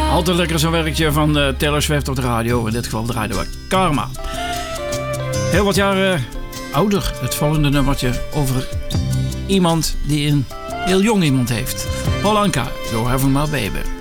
Altijd lekker zo'n werkje van Taylor Swift op de radio. In dit geval draaiden we Karma. Heel wat jaren ouder. Het volgende nummertje over iemand die een heel jong iemand heeft. Paul Anka, Go Heaven My Baby.